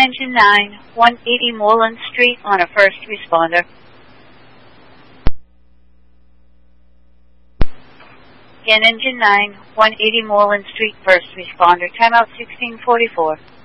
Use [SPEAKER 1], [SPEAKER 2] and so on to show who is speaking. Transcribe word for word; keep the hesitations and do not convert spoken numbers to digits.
[SPEAKER 1] Engine nine, one eighty Moreland Street on a first responder. Again, Engine nine, one eighty Moreland Street, first responder. Timeout sixteen forty-four.